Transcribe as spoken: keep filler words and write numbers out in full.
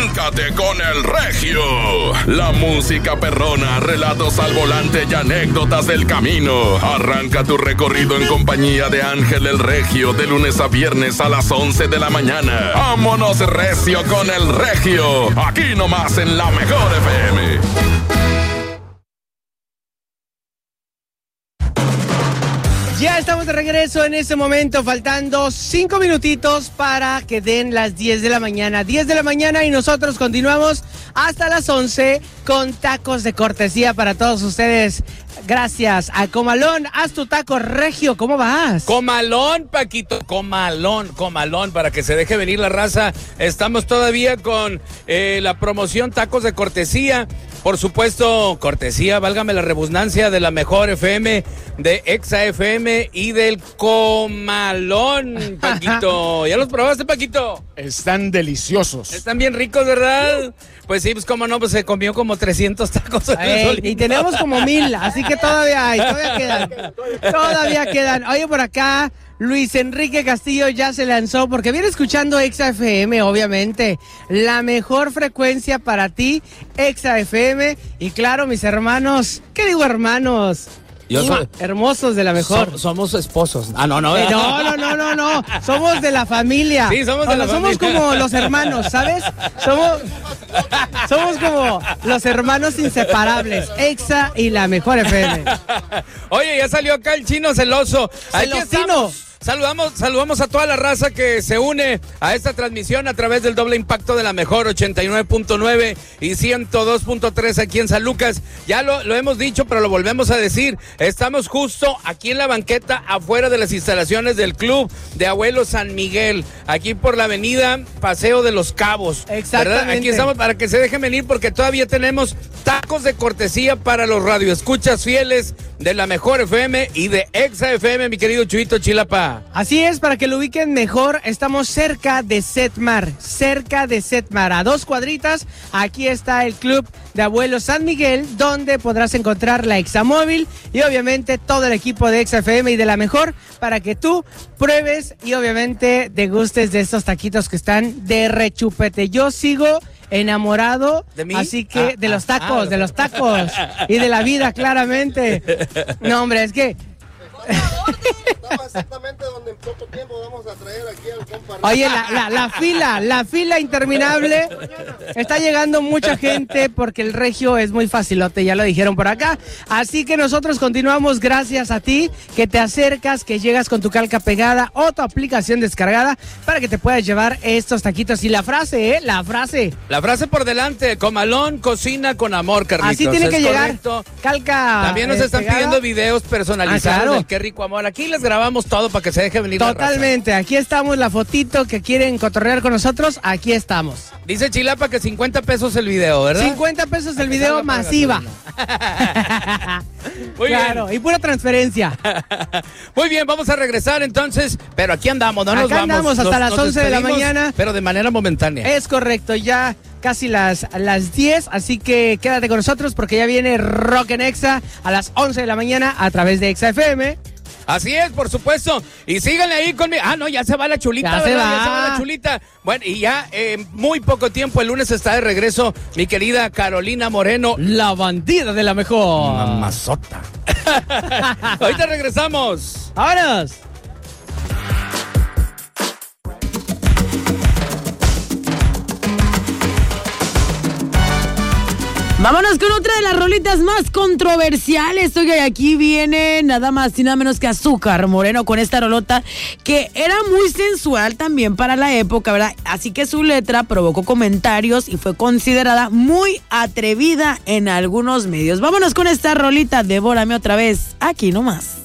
arráncate con el Regio. La música perrona, relatos al volante y anécdotas del camino. Arranca tu recorrido en compañía de Ángel el Regio de lunes a viernes a las once de la mañana. ¡Vámonos recio con el Regio! Aquí nomás en la Mejor F M. Ya estamos de regreso en este momento, faltando cinco minutitos para que den las diez de la mañana. diez de la mañana y nosotros continuamos hasta las once con tacos de cortesía para todos ustedes. Gracias a Comalón. Haz tu taco, Regio. ¿Cómo vas? Comalón, Paquito. Comalón, comalón, para que se deje venir la raza. Estamos todavía con eh, la promoción Tacos de Cortesía. Por supuesto, cortesía, válgame la redundancia, de la Mejor F M, de Exa F M y del Comalón, Paquito. ¿Ya los probaste, Paquito? Están deliciosos. Están bien ricos, ¿verdad? Pues sí, pues cómo no, pues se comió como trescientos tacos. Ey, y tenemos como mil, así que todavía hay, todavía quedan. Todavía quedan. Oye, por acá, Luis Enrique Castillo ya se lanzó porque viene escuchando Exa F M, obviamente. La mejor frecuencia para ti, Exa F M. Y claro, mis hermanos, ¿qué digo hermanos? Yo soy... Hermosos de la mejor. So, somos esposos. Ah, no, no. Eh, no, no, no, no, no. Somos de la familia. Sí, somos de la somos familia. Somos como los hermanos, ¿sabes? Somos, somos como los hermanos inseparables. Exa y la Mejor F M. Oye, ya salió acá el chino celoso. Celosino. Saludamos, saludamos a toda la raza que se une a esta transmisión a través del doble impacto de la Mejor ochenta y nueve punto nueve y ciento dos punto tres aquí en San Lucas. Ya lo, lo hemos dicho, pero lo volvemos a decir. Estamos justo aquí en la banqueta afuera de las instalaciones del Club de Abuelos San Miguel, aquí por la avenida Paseo de los Cabos. Exactamente. ¿Verdad? Aquí estamos para que se dejen venir porque todavía tenemos tacos de cortesía para los radioescuchas fieles de la Mejor F M y de Exa F M, mi querido Chuyito Chilapa. Así es, para que lo ubiquen mejor, estamos cerca de Setmar, cerca de Setmar, a dos cuadritas. Aquí está el Club de Abuelos San Miguel, donde podrás encontrar la Examóvil y obviamente todo el equipo de Exa F M y de la Mejor para que tú pruebes y obviamente degustes de estos taquitos que están de rechupete. Yo sigo enamorado, ¿de mí? Así que Ah, de los ah, tacos, ah, de los tacos y de la vida, claramente. No, hombre, es que estaba exactamente donde en poco tiempo vamos a traer aquí al compa. Oye, la, la, la fila, la fila interminable. Está llegando mucha gente porque el Regio es muy facilote, ya lo dijeron por acá. Así que nosotros continuamos gracias a ti, que te acercas, que llegas con tu calca pegada o tu aplicación descargada para que te puedas llevar estos taquitos. Y la frase, ¿eh? La frase. La frase por delante, Comalón cocina con amor, Carlitos. Así tiene es que llegar. Correcto. Calca. También nos eh, están pegada. pidiendo videos personalizados Ah, claro. del Qué Rico Amor. Aquí les grabamos todo para que se deje venir Totalmente. Aquí estamos, la fotito que quieren cotorrear con nosotros. Aquí estamos. Dice Chilapa que cincuenta pesos el video, ¿verdad? cincuenta pesos el video masiva. Muy claro, bien. y pura transferencia. Muy bien, vamos a regresar entonces, pero aquí andamos, no nos Acá vamos. andamos hasta Nos- las nos once de la despedimos, mañana. pero de manera momentánea. Es correcto, ya casi las, las diez, así que quédate con nosotros porque ya viene Rock en Exa a las once de la mañana a través de Exa F M. Así es, por supuesto. Y síganle ahí conmigo. Ah, no, ya se va la chulita, Ya ¿verdad? se va. Ya se va la chulita. Bueno, y ya en muy poco tiempo, el lunes está de regreso mi querida Carolina Moreno. La bandida de la Mejor. Mamazota. Ahorita regresamos. ¡Vámonos! Vámonos con otra de las rolitas más controversiales. Oiga, aquí viene nada más y nada menos que Azúcar Moreno con esta rolota que era muy sensual también para la época, ¿verdad? Así que su letra provocó comentarios y fue considerada muy atrevida en algunos medios. Vámonos con esta rolita, Devórame otra vez, aquí nomás.